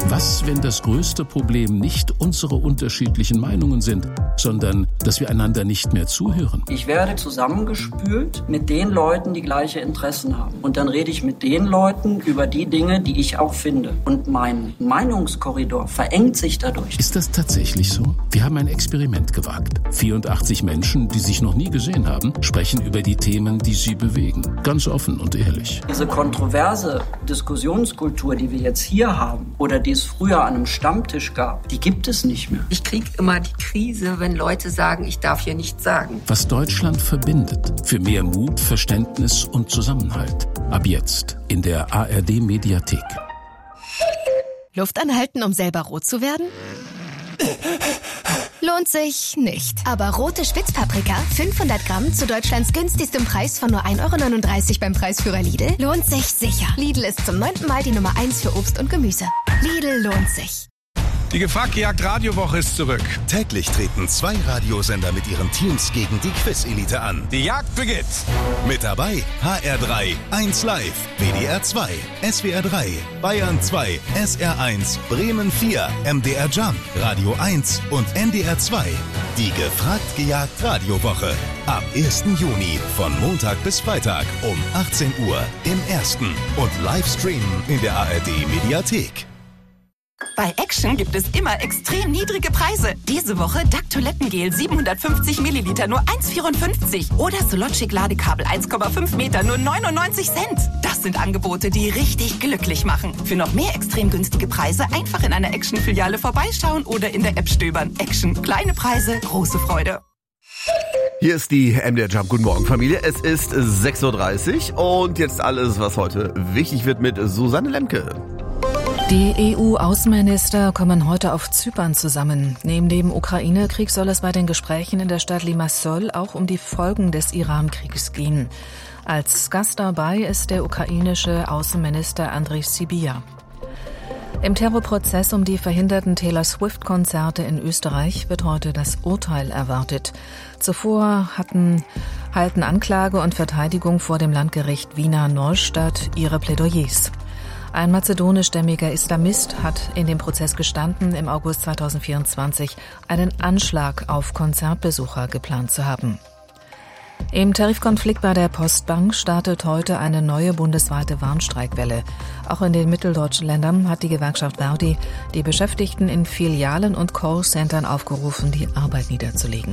Was, wenn das größte Problem nicht unsere unterschiedlichen Meinungen sind, sondern dass wir einander nicht mehr zuhören? Ich werde zusammengespült mit den Leuten, die gleiche Interessen haben. Und dann rede ich mit den Leuten über die Dinge, die ich auch finde. Und mein Meinungskorridor verengt sich dadurch. Ist das tatsächlich so? Wir haben ein Experiment gewagt. 84 Menschen, die sich noch nie gesehen haben, sprechen über die Themen, die sie bewegen. Ganz offen und ehrlich. Diese kontroverse Diskussionskultur, die wir jetzt hier haben oder die es früher an einem Stammtisch gab, die gibt es nicht mehr. Ich kriege immer die Krise, wenn Leute sagen, ich darf hier nichts sagen. Was Deutschland verbindet. Für mehr Mut, Verständnis und Zusammenhalt. Ab jetzt in der ARD-Mediathek. Luft anhalten, um selber rot zu werden? Lohnt sich nicht. Aber rote Spitzpaprika, 500 Gramm zu Deutschlands günstigstem Preis von nur 1,39 € beim Preisführer Lidl, lohnt sich sicher. Lidl ist zum 9. Mal die Nummer 1 für Obst und Gemüse. Lidl lohnt sich. Die Gefragt-Jagd-Radiowoche ist zurück. Täglich treten 2 Radiosender mit ihren Teams gegen die Quiz-Elite an. Die Jagd beginnt. Mit dabei HR3, 1 Live, WDR 2, SWR 3, Bayern 2, SR 1, Bremen 4, MDR Jump, Radio 1 und NDR 2. Die Gefragt-Gejagt-Radiowoche. Ab 1. Juni von Montag bis Freitag um 18 Uhr im Ersten und Livestreamen in der ARD-Mediathek. Bei Action gibt es immer extrem niedrige Preise. Diese Woche DAC Toilettengel 750 Milliliter nur 1,54 oder Sologic Ladekabel 1,5 Meter nur 99 Cent. Das sind Angebote, die richtig glücklich machen. Für noch mehr extrem günstige Preise einfach in einer Action-Filiale vorbeischauen oder in der App stöbern. Action. Kleine Preise, große Freude. Hier ist die MDR Jump. Guten Morgen, Familie. Es ist 6.30 Uhr und jetzt alles, was heute wichtig wird mit Susanne Lemke. Die EU-Außenminister kommen heute auf Zypern zusammen. Neben dem Ukraine-Krieg soll es bei den Gesprächen in der Stadt Limassol auch um die Folgen des Iran-Kriegs gehen. Als Gast dabei ist der ukrainische Außenminister Andriy Sybiha. Im Terrorprozess um die verhinderten Taylor Swift-Konzerte in Österreich wird heute das Urteil erwartet. Zuvor halten Anklage und Verteidigung vor dem Landgericht Wiener Neustadt ihre Plädoyers. Ein mazedonischstämmiger Islamist hat in dem Prozess gestanden, im August 2024 einen Anschlag auf Konzertbesucher geplant zu haben. Im Tarifkonflikt bei der Postbank startet heute eine neue bundesweite Warnstreikwelle. Auch in den mitteldeutschen Ländern hat die Gewerkschaft Verdi die Beschäftigten in Filialen und Callcentern aufgerufen, die Arbeit niederzulegen.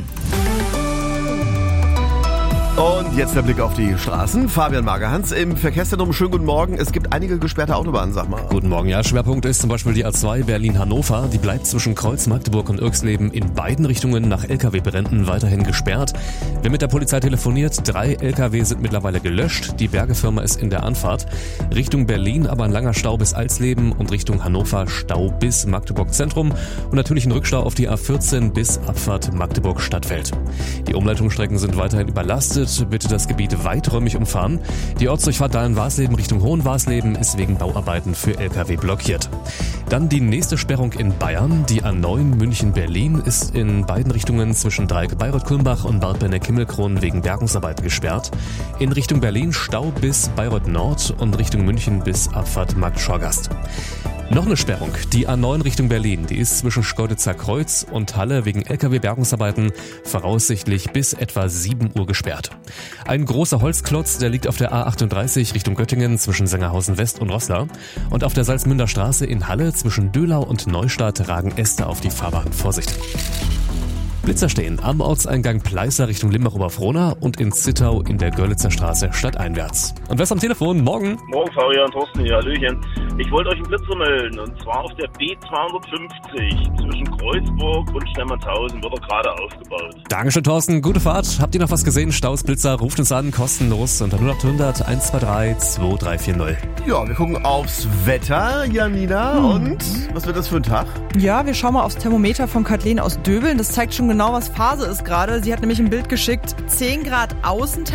Und jetzt der Blick auf die Straßen. Fabian Magerhans im Verkehrszentrum. Schönen guten Morgen. Es gibt einige gesperrte Autobahnen, sag mal. Guten Morgen, ja. Schwerpunkt ist zum Beispiel die A2 Berlin-Hannover. Die bleibt zwischen Kreuz, Magdeburg und Irxleben in beiden Richtungen nach Lkw-Bränden weiterhin gesperrt. Wer mit der Polizei telefoniert, 3 Lkw sind mittlerweile gelöscht. Die Bergefirma ist in der Anfahrt. Richtung Berlin aber ein langer Stau bis Alsleben und Richtung Hannover Stau bis Magdeburg Zentrum und natürlich ein Rückstau auf die A14 bis Abfahrt Magdeburg Stadtfeld. Die Umleitungsstrecken sind weiterhin überlastet. Bitte das Gebiet weiträumig umfahren. Die Ortsdurchfahrt Dahlen-Warsleben Richtung Hohenwarsleben ist wegen Bauarbeiten für Lkw blockiert. Dann die nächste Sperrung in Bayern. Die A9 München-Berlin ist in beiden Richtungen zwischen Dreieck Bayreuth-Kulmbach und Bad Benneck-Himmelkron wegen Bergungsarbeiten gesperrt. In Richtung Berlin Stau bis Bayreuth Nord und Richtung München bis Abfahrt Markt-Schorgast. Noch eine Sperrung, die A9 Richtung Berlin, die ist zwischen Schkeuditzer Kreuz und Halle wegen Lkw-Bergungsarbeiten voraussichtlich bis etwa 7 Uhr gesperrt. Ein großer Holzklotz, der liegt auf der A38 Richtung Göttingen zwischen Sengerhausen West und Roßla. Und auf der Salzmünder Straße in Halle zwischen Döhlau und Neustadt ragen Äste auf die Fahrbahn. Vorsicht! Blitzer stehen am Ortseingang Pleißer Richtung Limbach-Oberfrohna und in Zittau in der Görlitzer Straße stadteinwärts. Und wer ist am Telefon? Morgen. Morgen, Fabian, Thorsten hier, Hallöchen. Ich wollte euch einen Blitzer melden, und zwar auf der B250 zwischen Kreuzburg und Stemmernshausen wird er gerade aufgebaut. Dankeschön, Thorsten. Gute Fahrt. Habt ihr noch was gesehen? Staus, Blitzer, ruft uns an, kostenlos unter 0800 123 2340. Ja, wir gucken aufs Wetter, Janina. Und was wird das für ein Tag? Ja, wir schauen mal aufs Thermometer von Kathleen aus Döbeln. Das zeigt schon genau, was Phase ist gerade. Sie hat nämlich ein Bild geschickt. 10 Grad Außentemperatur.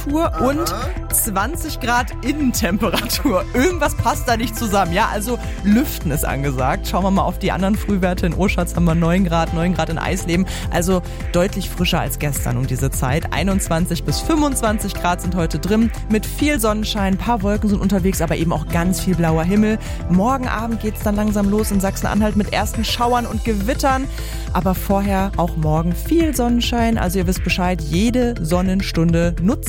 Außentemperatur und 20 Grad Innentemperatur. Irgendwas passt da nicht zusammen. Ja, also Lüften ist angesagt. Schauen wir mal auf die anderen Frühwerte. In Oschatz haben wir 9 Grad in Eisleben. Also deutlich frischer als gestern um diese Zeit. 21 bis 25 Grad sind heute drin. Mit viel Sonnenschein, ein paar Wolken sind unterwegs, aber eben auch ganz viel blauer Himmel. Morgen Abend geht's dann langsam los in Sachsen-Anhalt mit ersten Schauern und Gewittern. Aber vorher auch morgen viel Sonnenschein. Also ihr wisst Bescheid, jede Sonnenstunde nutzt.